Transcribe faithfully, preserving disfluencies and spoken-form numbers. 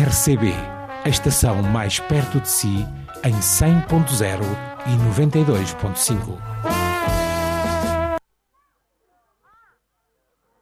R C B, a estação mais perto de si, em cem ponto zero e noventa e dois ponto cinco.